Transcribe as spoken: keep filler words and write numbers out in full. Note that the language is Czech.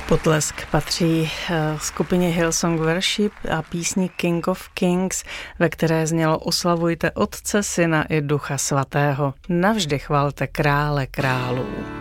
Potlesk patří skupině Hillsong Worship a písni King of Kings, ve které znělo oslavujte Otce, Syna i Ducha Svatého. Navždy chvalte Krále králů.